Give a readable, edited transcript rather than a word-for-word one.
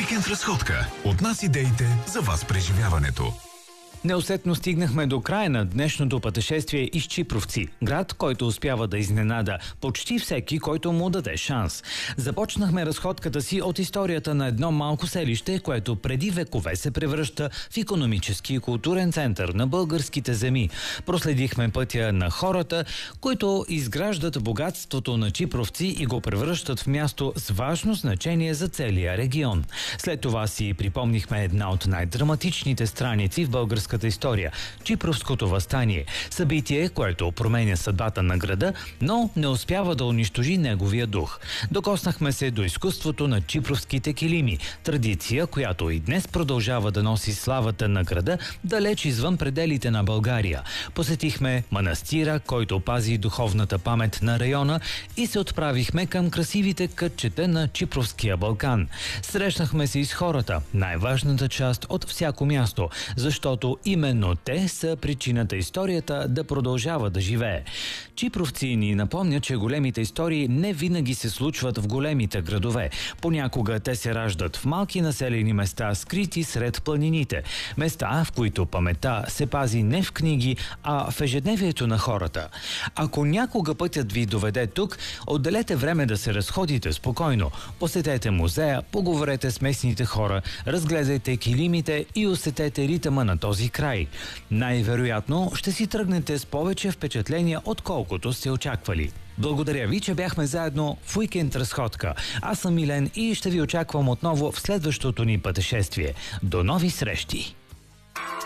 Уикенд разходка. От нас идеите за вас преживяването. Неусетно стигнахме до края на днешното пътешествие из Чипровци, град, който успява да изненада почти всеки, който му даде шанс. Започнахме разходката си от историята на едно малко селище, което преди векове се превръща в икономически и културен център на българските земи. Проследихме пътя на хората, които изграждат богатството на Чипровци и го превръщат в място с важно значение за целия регион. След това си припомнихме една от най-драматичните страници в българската история – Чипровското въстание. Събитие, което променя съдбата на града, но не успява да унищожи неговия дух. Докоснахме се до изкуството на чипровските килими, традиция, която и днес продължава да носи славата на града далеч извън пределите на България. Посетихме манастира, който пази духовната памет на района, и се отправихме към красивите кътчета на Чипровския Балкан. Срещнахме се и с хората, най-важната част от всяко място, защото именно те са причината историята да продължава да живее. Чипровци ни напомнят, че големите истории не винаги се случват в големите градове. Понякога те се раждат в малки населени места, скрити сред планините. Места, в които паметта се пази не в книги, а в ежедневието на хората. Ако някога пътят ви доведе тук, отделете време да се разходите спокойно. Посетете музея, поговорете с местните хора, разгледайте килимите и усетете ритъма на този край. Най-вероятно ще си тръгнете с повече впечатления, отколкото сте очаквали. Благодаря ви, че бяхме заедно в Уикенд разходка. Аз съм Милен и ще ви очаквам отново в следващото ни пътешествие. До нови срещи!